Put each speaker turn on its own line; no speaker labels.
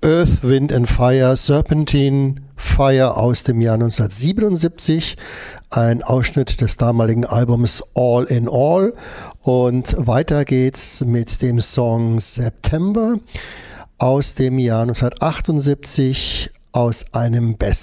Earth, Wind and Fire, Serpentine Fire aus dem Jahr 1977, ein Ausschnitt des damaligen Albums All in All. Und weiter geht's mit dem Song September aus dem Jahr 1978 aus einem